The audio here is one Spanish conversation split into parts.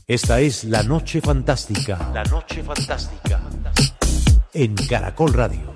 Esta es La Noche Fantástica. La Noche Fantástica. En Caracol Radio.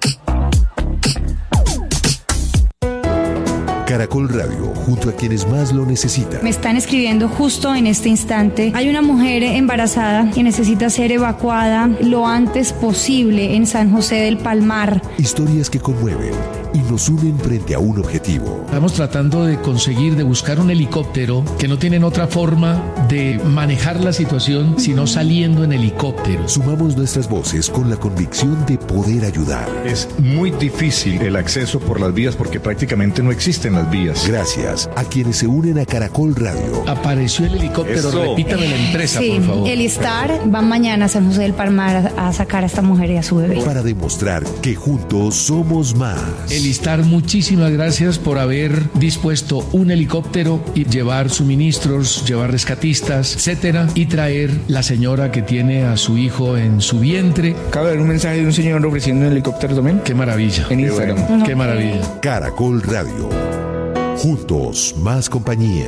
Caracol Radio, junto a quienes más lo necesitan. Me están escribiendo justo en este instante. Hay una mujer embarazada que necesita ser evacuada lo antes posible en San José del Palmar. Historias que conmueven y nos unen frente a un objetivo. Estamos tratando de conseguir, de buscar un helicóptero que no tienen otra forma de manejar la situación sino saliendo en helicóptero. Sumamos nuestras voces con la convicción de poder ayudar. Es muy difícil el acceso por las vías porque prácticamente no existen las vías. Gracias a quienes se unen a Caracol Radio. Apareció el helicóptero, Eso. repítame la empresa, Sí, por favor. el ISTAR va mañana a San José del Palmar a sacar a esta mujer y a su bebé. Para demostrar que juntos somos más. El ISTAR, muchísimas gracias por haber dispuesto un helicóptero y llevar suministros, llevar rescatistas, etcétera, y traer la señora que tiene a su hijo en su vientre. Acabo de ver un mensaje de un señor ofreciendo un helicóptero también. Qué maravilla. En Instagram. Bueno. Qué maravilla. Caracol Radio. Juntos, más compañía.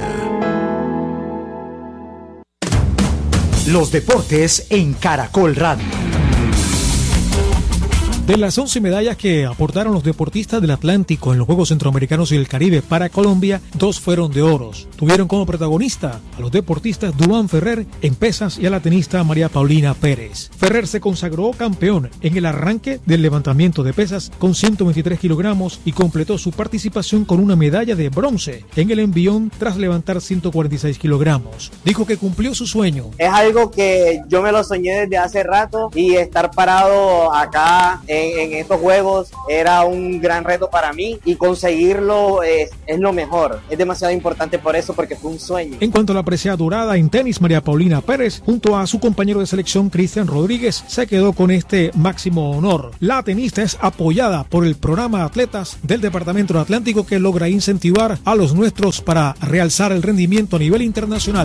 Los deportes en Caracol Radio. De las 11 medallas que aportaron los deportistas del Atlántico en los Juegos Centroamericanos y del Caribe para Colombia, 2 fueron de oros. Tuvieron como protagonista a los deportistas Duván Ferrer en pesas y a la tenista María Paulina Pérez. Ferrer se consagró campeón en el arranque del levantamiento de pesas con 123 kilogramos y completó su participación con una medalla de bronce en el envión tras levantar 146 kilogramos. Dijo que cumplió su sueño. Es algo que yo me lo soñé desde hace rato y estar parado acá en estos juegos era un gran reto para mí y conseguirlo es lo mejor. Es demasiado importante por eso, porque fue un sueño. En cuanto a la presea dorada en tenis, María Paulina Pérez, junto a su compañero de selección Cristian Rodríguez, se quedó con este máximo honor. La tenista es apoyada por el programa Atletas del Departamento del Atlántico, que logra incentivar a los nuestros para realzar el rendimiento a nivel internacional.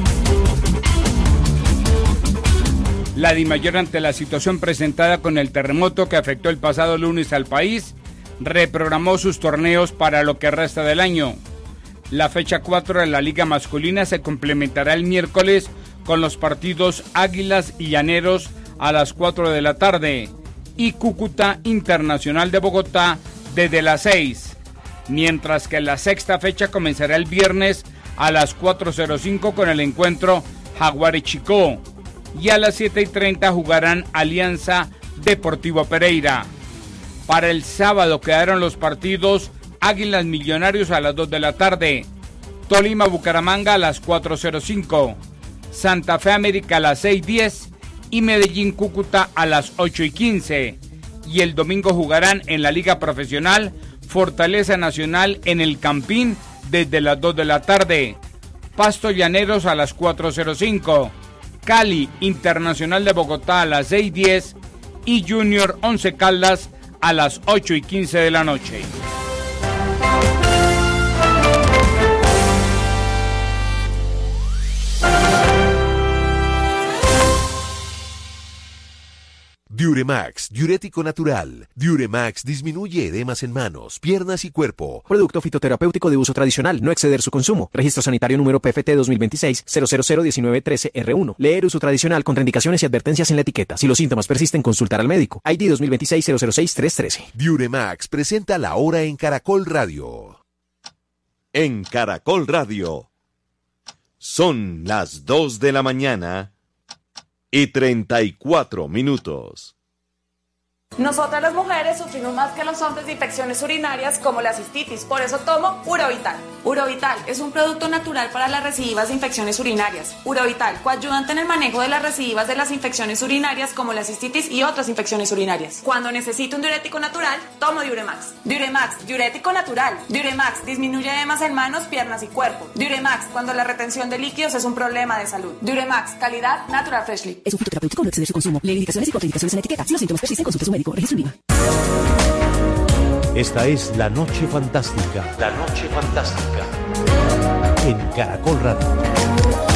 La DIMAYOR, ante la situación presentada con el terremoto que afectó el pasado lunes al país, reprogramó sus torneos para lo que resta del año. La fecha 4 de la Liga Masculina se complementará el miércoles con los partidos Águilas y Llaneros a las 4 de la tarde y Cúcuta Internacional de Bogotá desde las 6, mientras que la sexta fecha comenzará el viernes a las 4:05 con el encuentro Jaguares-Chicó. Y a las 7:30 jugarán Alianza Deportivo Pereira. Para el sábado quedaron los partidos Águilas Millonarios a las 2 de la tarde, Tolima Bucaramanga a las 4:05, Santa Fe América a las 6:10 y Medellín Cúcuta a las 8:15. Y el domingo jugarán en la Liga Profesional Fortaleza Nacional en el Campín desde las 2 de la tarde, Pasto Llaneros a las 4:05, Cali Internacional de Bogotá a las 6:10 y Junior Once Caldas a las 8:15 de la noche. Diuremax, diurético natural. Diuremax disminuye edemas en manos, piernas y cuerpo. Producto fitoterapéutico de uso tradicional, no exceder su consumo. Registro sanitario número PFT 2026-0001913-R1. Leer uso tradicional, contraindicaciones y advertencias en la etiqueta. Si los síntomas persisten, consultar al médico. ID 2026-006-313. Diuremax presenta La Hora en Caracol Radio. En Caracol Radio. Son las 2 de la mañana y 34 minutos. Nosotras las mujeres sufrimos más que los hombres de infecciones urinarias como la cistitis, por eso tomo Urovital. Urovital es un producto natural para las recidivas de infecciones urinarias. Urovital, coayudante en el manejo de las recidivas de las infecciones urinarias como la cistitis y otras infecciones urinarias. Cuando necesito un diurético natural, tomo Diuremax. Diuremax, diurético natural. Diuremax disminuye edemas en manos, piernas y cuerpo. Diuremax, cuando la retención de líquidos es un problema de salud. Diuremax, calidad Natural Freshly. Es un fitoterapéutico, no exceder su consumo. Lee indicaciones y contraindicaciones en la etiqueta. Si los síntomas persisten, consulte a su médico. Registro IVA. Esta es La Noche Fantástica. La Noche Fantástica. En Caracol Radio.